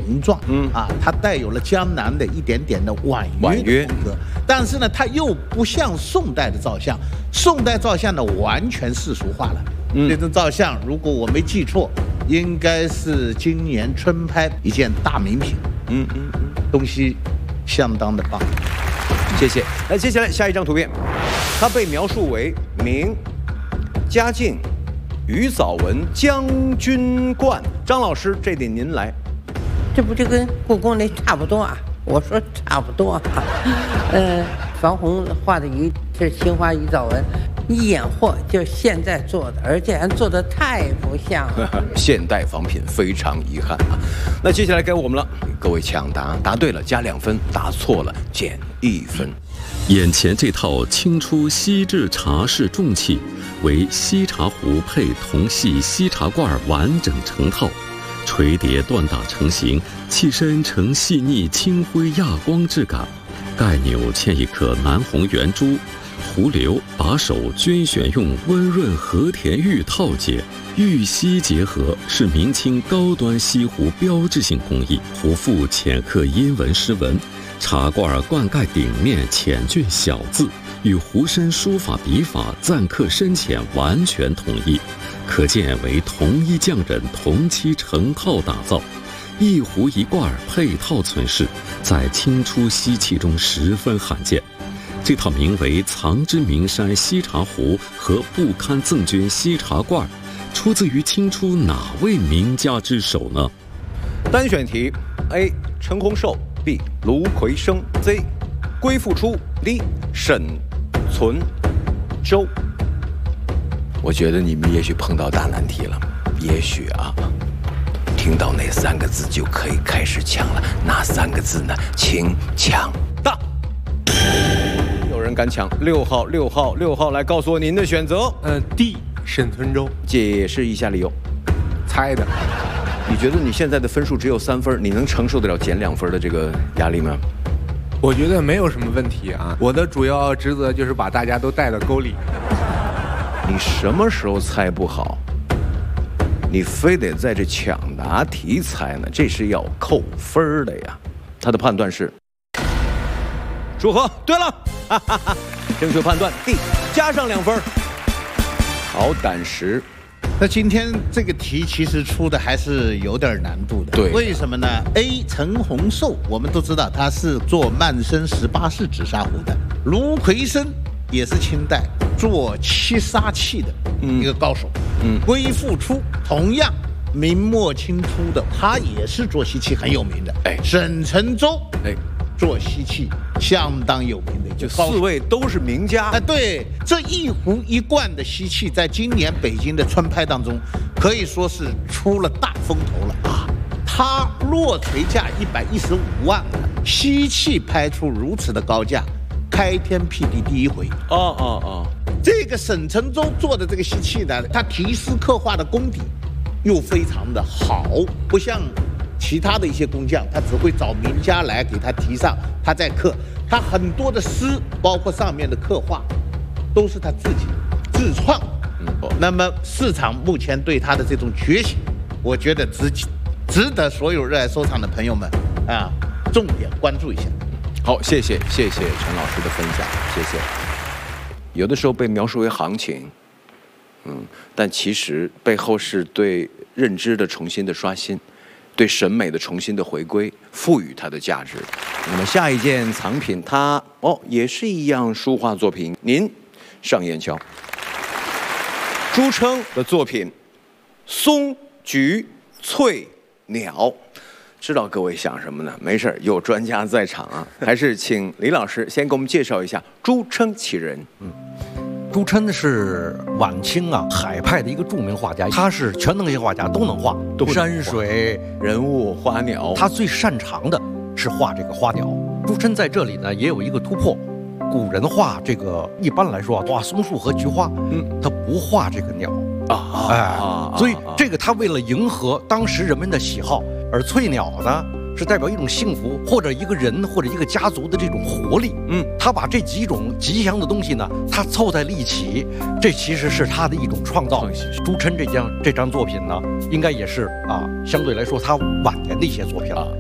壮，它带有了江南的一点点的婉约的风格，但是呢，它又不像宋代的照相，宋代照相呢完全世俗化了。这种照相，如果我没记错，应该是今年春拍一件大名品。东西相当的棒。 谢谢。来，接下来下一张图片，它被描述为明、嘉靖、于藻文将军观。张老师，这得您来。 这不就跟故宫那差不多啊？我说差不多啊。房洪画的鱼是青花鱼藻纹，一眼货就现在做的，而且还做的太不像了。 现代仿品非常遗憾啊。那接下来该我们了，各位抢答，答对了加2分，答错了减1分。 眼前这套清初西制茶室重器，为西茶壶配铜细西茶罐完整成套，垂叠锻打成型，器身呈细腻青灰亚光质感，盖钮嵌一颗南红圆珠，壶流把手均选用温润和田玉套结，玉锡结合，是明清高端西壶标志性工艺。壶腹浅刻阴纹诗文，茶罐罐盖顶面浅俊小字，与壶身书法笔法錾刻深浅完全统一，可见为同一匠人同期成套打造。一壶一罐配套存世，在清初西器中十分罕见。这套名为《藏之名山西茶壶》和不堪赠君西茶罐，出自于清初哪位名家之手呢？ 单选题 ：A. 陈洪寿 ，B. 卢奎生 ，C. 归复初 ，D. 沈存周。我觉得你们也许碰到大难题了，也许啊。听到那3个字就可以开始抢了，哪3个字呢？请抢答。有人敢抢？6号来告诉我您的选择。 D. 沈存周。 解释一下理由。 猜的。 你觉得你现在的分数只有3分，你能承受得了减2分的这个压力吗？ 我觉得没有什么问题啊。我的主要职责就是把大家都带到沟里。 你什么时候猜不好？你非得在这抢答题猜呢，这是要扣分的呀。他的判断是，祝贺，对了，正确判断 D， 加上2分。好胆识。 那今天这个题其实出的还是有点难度的， 对， 为什么呢 ？A. 陈洪寿，我们都知道他是做曼生18式紫砂壶的，卢奎生也是清代做漆砂器的一个高手。归复初同样明末清初的，他也是做锡器很有名的。沈存周做锡器相当有名的，就 4位都是名家。 对，这一壶一罐的锡器，在今年北京的春拍当中，可以说是出了大风头了啊！他落锤价115万，锡器拍出如此的高价，开天辟地第一回。这个沈存周做的这个锡器呢，他题诗刻画的功底又非常的好，不像其他的一些工匠，他只会找名家来给他题上，他在刻。他很多的诗，包括上面的刻画，都是他自己自创。那么市场目前对他的这种觉醒，我觉得值得所有热爱收藏的朋友们重点关注一下。 好，谢谢陈老师的分享，谢谢。有的时候被描述为行情，但其实背后是对认知的重新的刷新，对审美的重新的回归，赋予它的价值。那么下一件藏品，它也是一样书画作品，您上眼瞧。朱铮的作品《松菊翠鸟》。知道各位想什么呢？没事，有专家在场啊。还是请李老师先给我们介绍一下朱铮其人。 朱铮是晚清海派的一个著名画家，他是全能型画家，都能画，山水、 人物、花鸟。 他最擅长的是画这个花鸟。朱铮在这里呢也有一个突破，古人画这个一般来说画松树和菊花，他不画这个鸟所以这个他为了迎合当时人们的喜好。而翠鸟呢，是代表一种幸福，或者一个人或者一个家族的这种活力。他把这几种吉祥的东西呢，他凑在了一起，这其实是他的一种创造。朱铮这张作品呢，应该也是相对来说他晚年的一些作品了。